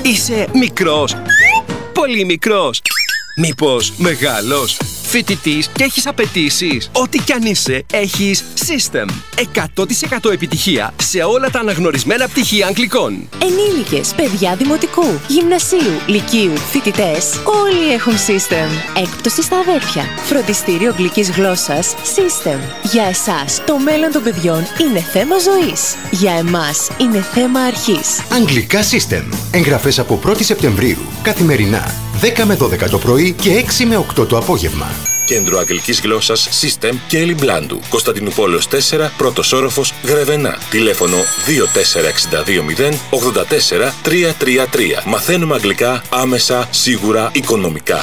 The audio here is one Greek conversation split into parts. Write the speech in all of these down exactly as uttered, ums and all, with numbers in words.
Είσαι μικρός, πολύ μικρός, μήπως μεγάλος, φοιτητής και έχεις απαιτήσεις? Ό,τι κι αν είσαι, έχεις System. εκατό τοις εκατό επιτυχία σε όλα τα αναγνωρισμένα πτυχία αγγλικών. Ενήλικες, παιδιά δημοτικού, γυμνασίου, λυκείου, φοιτητές, όλοι έχουν System. Έκπτωση στα αδέρφια. Φροντιστήριο αγγλικής γλώσσας System. Για εσάς, το μέλλον των παιδιών είναι θέμα ζωής. Για εμάς, είναι θέμα αρχής. Αγγλικά System. Εγγραφές από πρώτη Σεπτεμβρίου. Καθημερινά. δέκα με δώδεκα το πρωί και έξι με οκτώ το απόγευμα. Κέντρο Αγγλικής Γλώσσας System και Έλλη Μπλάντου. Κωνσταντινούπολεως τέσσερα, πρώτος όροφος, Γρεβενά. Τηλέφωνο δύο τέσσερα έξι δύο μηδέν ογδόντα τέσσερα τριακόσια τριάντα τρία. Μαθαίνουμε αγγλικά άμεσα, σίγουρα, οικονομικά.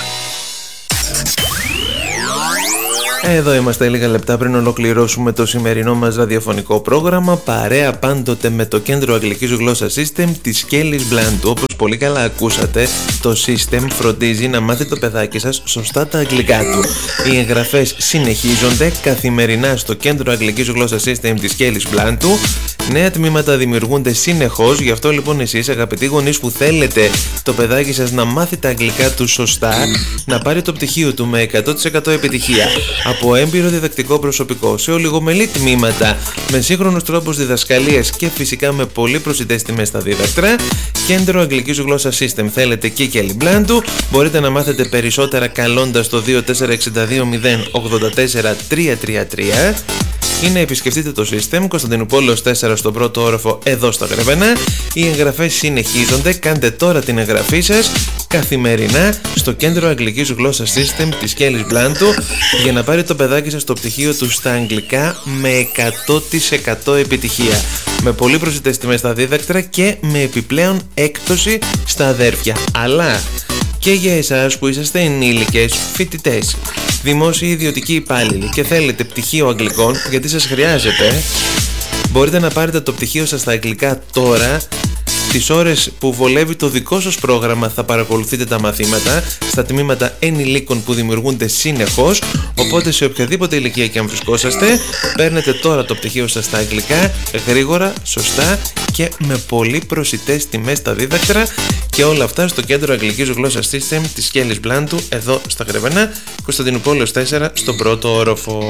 Εδώ είμαστε λίγα λεπτά πριν ολοκληρώσουμε το σημερινό μας ραδιοφωνικό πρόγραμμα, παρέα πάντοτε με το Κέντρο Αγγλικής Γλώσσας System της Κέλλης Μπλάντου. Όπως πολύ καλά ακούσατε, το System φροντίζει να μάθει το παιδάκι σας σωστά τα αγγλικά του. Οι εγγραφές συνεχίζονται καθημερινά στο Κέντρο Αγγλικής Γλώσσας System της Κέλλης Μπλάντου. Νέα τμήματα δημιουργούνται συνεχώς, γι' αυτό λοιπόν εσείς αγαπητοί γονείς που θέλετε το παιδάκι σας να μάθει τα αγγλικά του σωστά, να πάρει το πτυχίο του με εκατό τοις εκατό επιτυχία από έμπειρο διδακτικό προσωπικό σε ολιγομελή τμήματα, με σύγχρονους τρόπους διδασκαλίας και φυσικά με πολύ προσιτές τιμές στα δίδακτρα. Κέντρο Αγγλικής Γλώσσας System θέλετε και Κέλλη Μπλάντου. Μπορείτε να μάθετε περισσότερα καλώντας το δύο τέσσερα έξι δύο μηδέν ογδόντα τέσσερα τριακόσια τριάντα τρία ή να επισκεφτείτε το System Κωνσταντινούπολεως τέσσερα στον πρώτο όροφο εδώ στα Γρεβενά. Οι εγγραφές συνεχίζονται, κάντε τώρα την εγγραφή σας καθημερινά στο Κέντρο Αγγλικής Γλώσσας System της Κέλλης Μπλάντου για να πάρει το παιδάκι σας το πτυχίο του στα αγγλικά με εκατό τοις εκατό επιτυχία, με πολύ προσιτές τιμές στα δίδακτρα και με επιπλέον έκπτωση στα αδέρφια. Αλλά και για εσάς που είσαστε ενήλικες, φοιτητές, δημόσιοι ιδιωτικοί υπάλληλοι και θέλετε πτυχίο αγγλικών, γιατί σας χρειάζεται, μπορείτε να πάρετε το πτυχίο σας στα αγγλικά τώρα. Τις ώρες που βολεύει το δικό σας πρόγραμμα θα παρακολουθείτε τα μαθήματα στα τμήματα ενηλίκων που δημιουργούνται συνεχώς, οπότε σε οποιαδήποτε ηλικία και αν βρισκόσαστε, παίρνετε τώρα το πτυχίο σας στα αγγλικά γρήγορα, σωστά και με πολύ προσιτές τιμές στα δίδακτρα, και όλα αυτά στο Κέντρο Αγγλικής Γλώσσας System της Κέλλης Μπλάντου εδώ στα Γρεβενά, Κωνσταντινούπολεως τέσσερα στον πρώτο όροφο.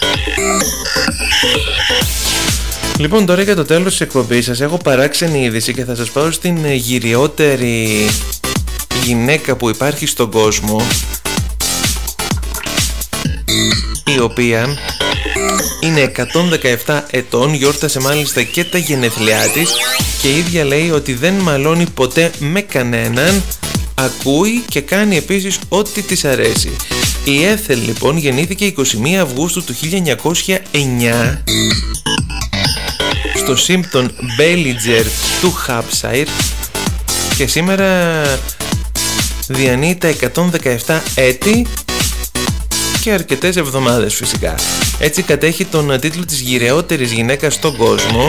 Λοιπόν, τώρα για το τέλος της εκπομπής σας έχω παράξενη είδηση και θα σας πάω στην γυριότερη γυναίκα που υπάρχει στον κόσμο, η οποία είναι εκατόν δεκαεπτά ετών, γιόρτασε μάλιστα και τα γενέθλιά της και η ίδια λέει ότι δεν μαλώνει ποτέ με κανέναν, ακούει και κάνει επίσης ό,τι της αρέσει. Η Έθελ λοιπόν γεννήθηκε εικοστή πρώτη Αυγούστου του χίλια εννιακόσια εννιά στο Σύμπτον Μπέλιτζερ του Hampshire και σήμερα διανύει τα εκατόν δεκαεπτά έτη και αρκετές εβδομάδες φυσικά. Έτσι κατέχει τον τίτλο της γυραιότερης γυναίκας στον κόσμο.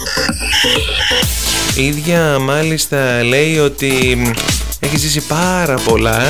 Η ίδια μάλιστα λέει ότι έχει ζήσει πάρα πολλά,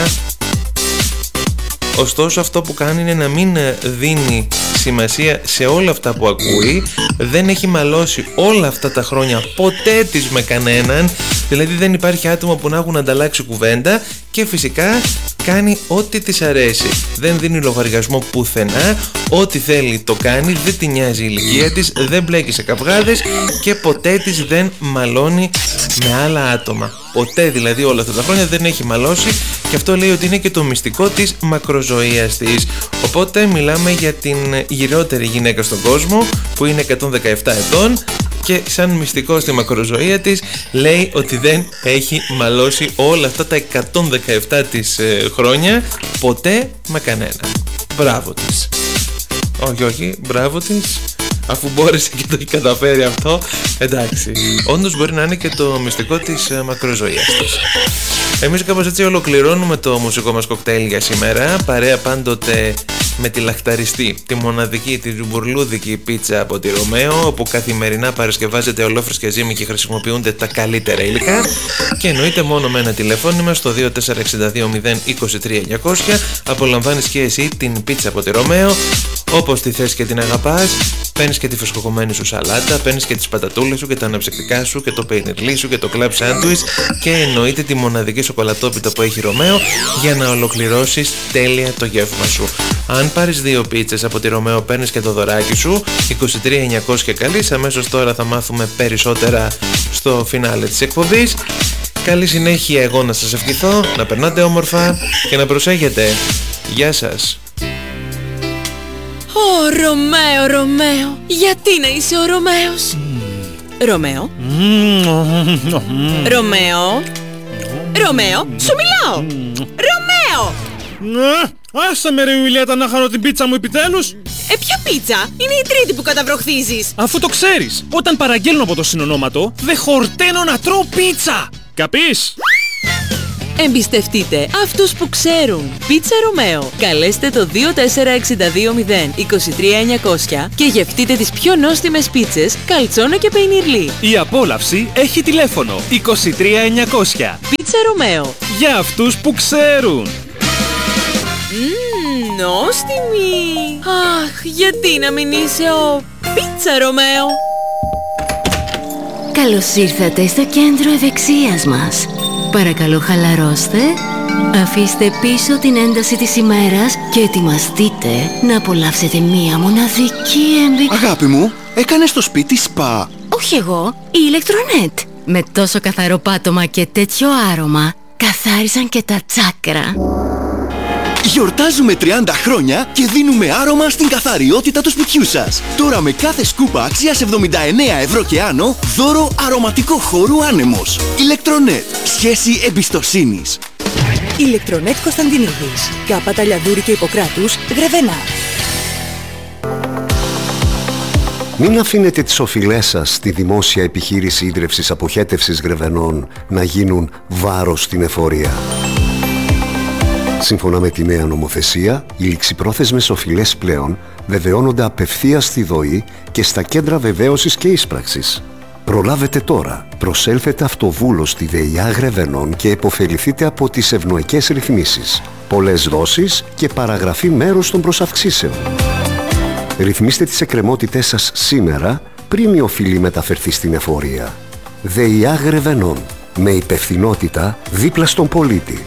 ωστόσο αυτό που κάνει είναι να μην δίνει σημασία σε όλα αυτά που ακούει. Δεν έχει μαλώσει όλα αυτά τα χρόνια ποτέ της με κανέναν, δηλαδή δεν υπάρχει άτομο που να έχουν ανταλλάξει κουβέντα, και φυσικά κάνει ό,τι της αρέσει. Δεν δίνει λογαριασμό πουθενά, ό,τι θέλει το κάνει, δεν τη νοιάζει η ηλικία της, δεν μπλέκει σε καυγάδες και ποτέ της δεν μαλώνει με άλλα άτομα. Ποτέ δηλαδή όλα αυτά τα χρόνια δεν έχει μαλώσει, και αυτό λέει ότι είναι και το μυστικό της μακροζωίας της. Οπότε μιλάμε για την γυραιότερη γυναίκα στον κόσμο που είναι εκατόν δεκαεπτά ετών και σαν μυστικό στη μακροζωία της λέει ότι δεν έχει μαλώσει όλα αυτά τα εκατόν δεκαεπτά της ε, χρόνια ποτέ με κανένα. Μπράβο της. Όχι, όχι, μπράβο της. Αφού μπόρεσε και το έχει καταφέρει αυτό, εντάξει. Όντως μπορεί να είναι και το μυστικό της ε, μακροζωίας της. Εμείς κάπως έτσι ολοκληρώνουμε το μουσικό μας κοκτέιλ για σήμερα, παρέα πάντοτε με τη λαχταριστή, τη μοναδική, τη ζουμπουρλούδικη πίτσα από τη Ρωμαίο, όπου καθημερινά παρασκευάζεται ολόφρυσκια ζύμη και χρησιμοποιούνται τα καλύτερα υλικά, και εννοείται μόνο με ένα τηλεφώνημα στο δύο τέσσερα έξι δύο μηδέν είκοσι τρία εννιακόσια. Απολαμβάνεις και εσύ την πίτσα από τη Ρωμαίο όπως τη θες και την αγαπάς. Παίρνεις και τη φρεσκοκομμένη σου σαλάτα, παίρνεις και τις πατατούλες σου και τα αναψυκτικά σου και το πεϊνιρλί σου και το κλαμπ σάντουιτς και εννοείται τη μοναδική σοκολατόπιτα που έχει Ρωμαίο για να ολοκληρώσεις τέλεια το γεύμα σου. Αν πάρεις δύο πίτσες από τη Ρωμαίο παίρνεις και το δωράκι σου. είκοσι τρία εννιακόσια καλείς. Αμέσως τώρα θα μάθουμε περισσότερα στο φινάλε της εκπομπής. Καλή συνέχεια, εγώ να σας ευχηθώ, να περνάτε όμορφα και να προσέχετε. Γεια σας. Ω, Ρωμαίο, Ρωμαίο, γιατί να είσαι ο Ρωμαίος? Mm. Ρωμαίο. Mm. Ρωμαίο. Ρωμαίο, σου μιλάω. Mm. Ρωμαίο. Ναι, άσε με ρε Ιουλιέτα να χαρώ την πίτσα μου επιτέλους. Ε, ποια πίτσα? Είναι η τρίτη που καταβροχθίζεις. Αφού το ξέρεις, όταν παραγγέλνω από το συνονόματο, δεν χορταίνω να τρώω πίτσα. Καπείς? Εμπιστευτείτε αυτούς που ξέρουν. Πίτσα Ρωμαίο. Καλέστε το δύο τέσσερα έξι δύο μηδέν είκοσι τρία εννιακόσια και γευτείτε τις πιο νόστιμες πίτσες, καλτσόνο και πεϊνιρλί. Η απόλαυση έχει τηλέφωνο είκοσι τρία εννιακόσια. Πίτσα Ρωμαίο. Για αυτούς που ξέρουν. Μμμ, νόστιμη. Αχ, γιατί να μην είσαι ο Πίτσα Ρωμαίο? Καλώς ήρθατε στο κέντρο ευεξίας μας. Παρακαλώ χαλαρώστε, αφήστε πίσω την ένταση της ημέρας και ετοιμαστείτε να απολαύσετε μία μοναδική εμπειρία. Αγάπη μου, έκανες το σπίτι σπα? Όχι εγώ, η Ηλεκτρονέτ. Με τόσο καθαρό πάτωμα και τέτοιο άρωμα, καθάρισαν και τα τσάκρα. Γιορτάζουμε τριάντα χρόνια και δίνουμε άρωμα στην καθαριότητα του σπιτιού σας. Τώρα με κάθε σκούπα αξίας εβδομήντα εννέα ευρώ και άνω, δώρο αρωματικό χώρου άνεμος. Ηλεκτρονέτ. Σχέση εμπιστοσύνης. Ηλεκτρονέτ Κωνσταντινίδης. Κάπα Ταλιαδούρη και Ιπποκράτους, Γρεβενά. Μην αφήνετε τις οφειλές σας στη δημόσια επιχείρηση ίδρευσης αποχέτευσης Γρεβενών να γίνουν βάρος στην εφορία. Σύμφωνα με τη νέα νομοθεσία, οι ληξιπρόθεσμες οφειλές πλέον βεβαιώνονται απευθείας στη ΔΟΗ και στα κέντρα βεβαίωσης και ίσπραξης. Προλάβετε τώρα. Προσέλθετε αυτοβούλος στη ΔΕΙΑ Γρεβενών και επωφεληθείτε από τις ευνοϊκές ρυθμίσεις. Πολλές δόσεις και παραγραφή μέρους των προσαυξήσεων. Ρυθμίστε τις εκκρεμότητές σας σήμερα πριν η οφειλή μεταφερθεί στην εφορία. ΔΕΙΑ Γρεβενών. Με υπευθυνότητα δίπλα στον πολίτη.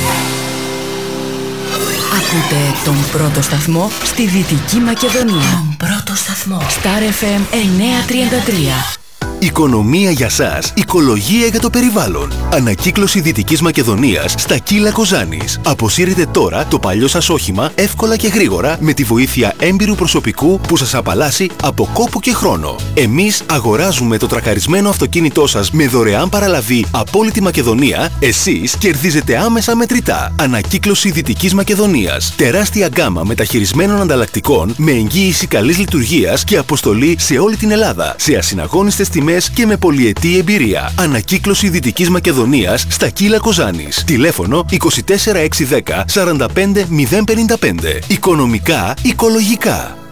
Ακούτε τον πρώτο σταθμό στη Δυτική Μακεδονία. Τον πρώτο σταθμό. Star εφ εμ εννιακόσια τριάντα τρία. Οικονομία για σας, οικολογία για το περιβάλλον. Ανακύκλωση Δυτικής Μακεδονίας στα Κύλα Κοζάνης. Αποσύρετε τώρα το παλιό σας όχημα εύκολα και γρήγορα με τη βοήθεια έμπειρου προσωπικού που σας απαλλάσσει από κόπο και χρόνο. Εμείς αγοράζουμε το τρακαρισμένο αυτοκίνητό σας με δωρεάν παραλαβή από όλη τη Μακεδονία. Εσείς κερδίζετε άμεσα μετρητά. Ανακύκλωση Δυτικής Μακεδονίας. Τεράστια γκάμα μεταχειρισμένων ανταλλακτικών με εγγύηση καλής λειτουργίας και αποστολή σε όλη την Ελλάδα. Σε ασυναγώνιστες τιμές και με πολυετή εμπειρία. Ανακύκλωση Δυτικής Μακεδονίας στα Κύλα Κοζάνης. Τηλέφωνο είκοσι τέσσερα έξι δέκα σαράντα πέντε μηδέν πενήντα πέντε. Οικονομικά, οικολογικά.